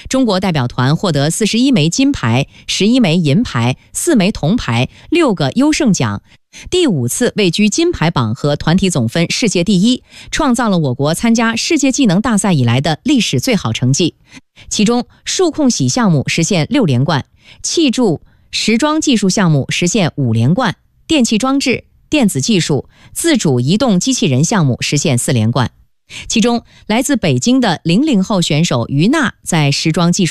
中国代表团获得41枚金牌、11枚银牌、4枚铜牌、6个优胜奖，第5次位居金牌榜和团体总分世界第1，创造了我国参加世界技能大赛以来的历史最好成绩。其中，数控洗项目实现6连冠，气柱时装技术项目实现5连冠，电气装置、电子技术、自主移动机器人项目实现4连冠。其中，来自北京的00后选手于娜在时装技术